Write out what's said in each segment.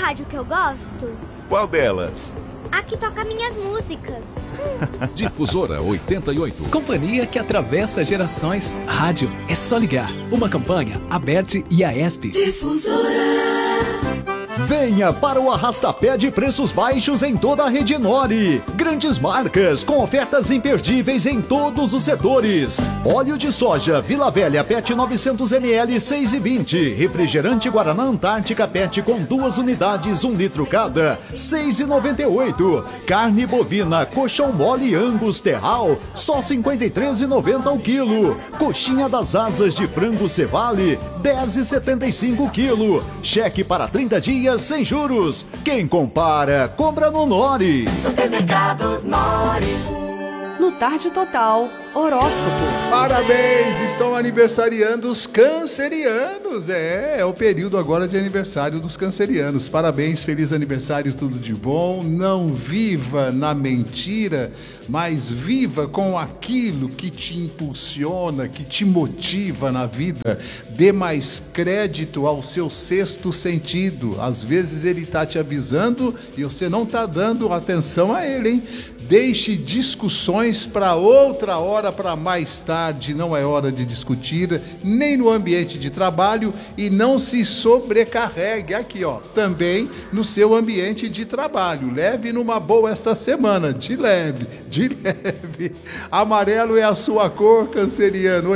rádio que eu gosto? Qual delas? A que toca minhas músicas. Difusora 88. Companhia que atravessa gerações. Rádio é só ligar. Uma campanha, Aberte e Aesp. Difusora. Venha para o arrastapé de preços baixos em toda a rede Nori. Grandes marcas com ofertas imperdíveis em todos os setores. Óleo de soja Vila Velha PET 900ml 6,20. Refrigerante Guaraná Antártica PET com 2 unidades, 1 litro cada, 6,98. Carne bovina colchão mole Angus Terral, só 53,90 o quilo. Coxinha das asas de frango Cevale, 10,75 o quilo. Cheque para 30 dias sem juros. Quem compara, compra no Nori. Supermercados Nori. No Tarde Total, horóscopo. Parabéns, estão aniversariando os cancerianos. É o período agora de aniversário dos cancerianos. Parabéns, feliz aniversário, tudo de bom. Não viva na mentira, mas viva com aquilo que te impulsiona, que te motiva na vida. Dê mais crédito ao seu sexto sentido. Às vezes ele está te avisando e você não está dando atenção a ele, hein? Deixe discussões para outra hora, para mais tarde. Não é hora de discutir, nem no ambiente de trabalho, e não se sobrecarregue aqui, também no seu ambiente de trabalho. Leve numa boa esta semana, de leve. Amarelo é a sua cor, canceriano.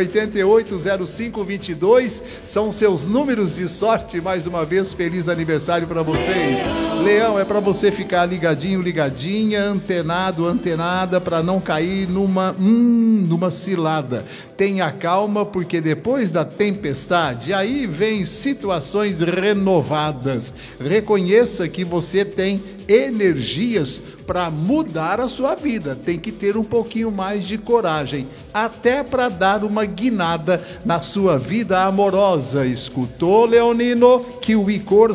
880522 são seus números de sorte. Mais uma vez, feliz aniversário para vocês. Leão, é para você ficar ligadinho, ligadinha, antenada, para não cair numa cilada. Tenha calma, porque depois da tempestade, aí vem situações renovadas. Reconheça que você tem energias para mudar a sua vida. Tem que ter um pouquinho mais de coragem, até para dar uma guinada na sua vida amorosa. Escutou, Leonino? Que o Icor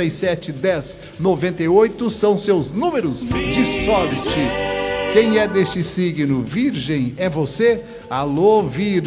771098 são seus números de sorte. Quem é deste signo? Virgem, é você? Alô, Virgem.